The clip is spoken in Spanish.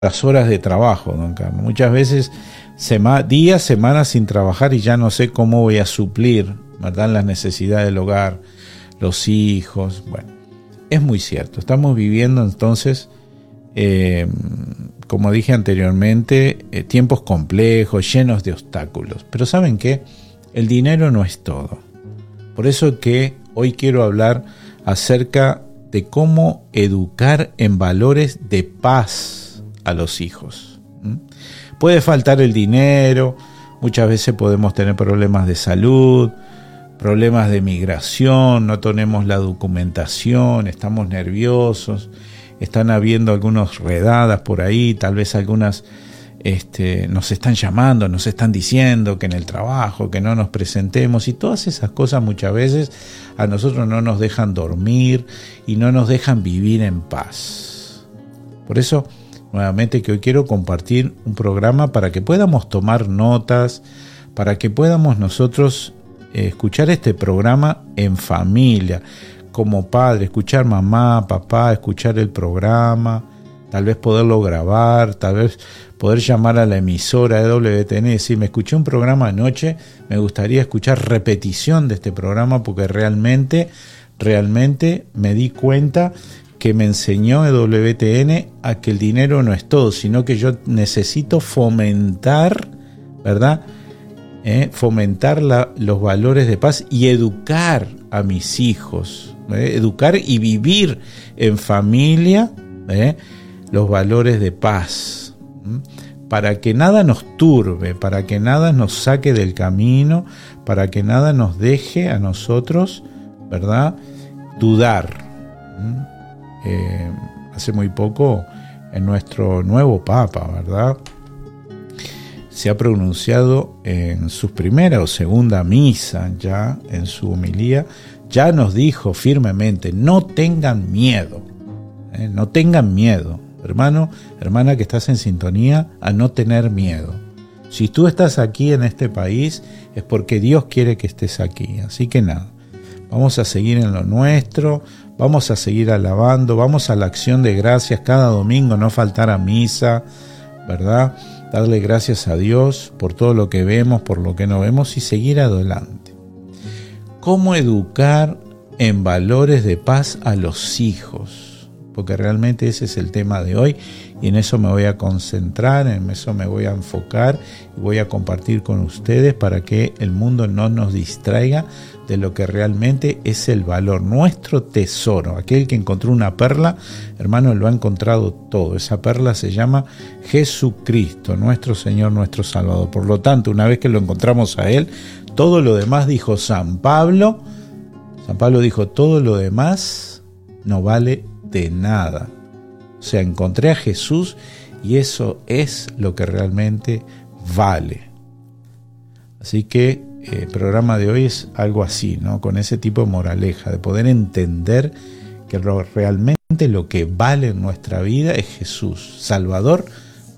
las horas de trabajo, don Carlos. Muchas veces días, semanas sin trabajar y ya no sé cómo voy a suplir, ¿verdad?, las necesidades del hogar, los hijos. Bueno, es muy cierto. Estamos viviendo entonces, como dije anteriormente, tiempos complejos, llenos de obstáculos. Pero ¿saben qué? El dinero no es todo. Por eso que hoy quiero hablar acerca de cómo educar en valores de paz a los hijos. Puede faltar el dinero, muchas veces podemos tener problemas de salud, problemas de migración, no tenemos la documentación, estamos nerviosos, están habiendo algunas redadas por ahí, tal vez algunas nos están llamando, nos están diciendo que en el trabajo, que no nos presentemos, y todas esas cosas muchas veces a nosotros no nos dejan dormir y no nos dejan vivir en paz. Por eso, nuevamente, que hoy quiero compartir un programa para que podamos tomar notas, para que podamos nosotros escuchar este programa en familia, como padre, escuchar mamá, papá, escuchar el programa, tal vez poderlo grabar, tal vez poder llamar a la emisora de WTN y decir, me escuché un programa anoche, me gustaría escuchar repetición de este programa porque realmente me di cuenta que me enseñó WTN a que el dinero no es todo, sino que yo necesito fomentar, ¿verdad? Fomentar los valores de paz y educar a mis hijos, educar y vivir en familia, los valores de paz, para que nada nos turbe, para que nada nos saque del camino, para que nada nos deje a nosotros, ¿verdad?, dudar. Hace muy poco, en nuestro nuevo Papa, ¿verdad?, se ha pronunciado en su primera o segunda misa, ya en su homilía, ya nos dijo firmemente, no tengan miedo, no tengan miedo. Hermano, hermana que estás en sintonía, a no tener miedo. Si tú estás aquí en este país, es porque Dios quiere que estés aquí. Así que nada, vamos a seguir en lo nuestro, vamos a seguir alabando, vamos a la acción de gracias cada domingo, no faltar a misa, ¿verdad? Darle gracias a Dios por todo lo que vemos, por lo que no vemos y seguir adelante. ¿Cómo educar en valores de paz a los hijos? Porque realmente ese es el tema de hoy y en eso me voy a concentrar, en eso me voy a enfocar y voy a compartir con ustedes para que el mundo no nos distraiga de lo que realmente es el valor, nuestro tesoro. Aquel que encontró una perla, hermano, lo ha encontrado todo. Esa perla se llama Jesucristo, nuestro Señor, nuestro Salvador. Por lo tanto, una vez que lo encontramos a Él, todo lo demás, dijo San Pablo dijo, todo lo demás no vale de nada. O sea, encontré a Jesús y eso es lo que realmente vale. Así que el programa de hoy es algo así, ¿no? Con ese tipo de moraleja, de poder entender que realmente lo que vale en nuestra vida es Jesús, Salvador